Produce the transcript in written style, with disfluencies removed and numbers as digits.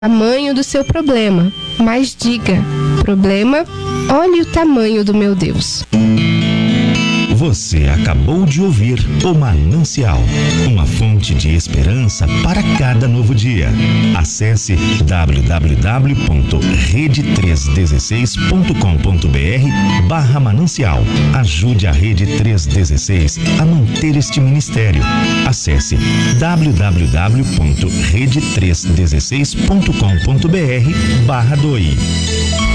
tamanho do seu problema, mas diga: problema, olhe o tamanho do meu Deus. Você acabou de ouvir o Manancial, uma fonte de esperança para cada novo dia. Acesse www.rede316.com.br/manancial. Ajude a Rede 316 a manter este ministério. Acesse www.rede316.com.br/doe.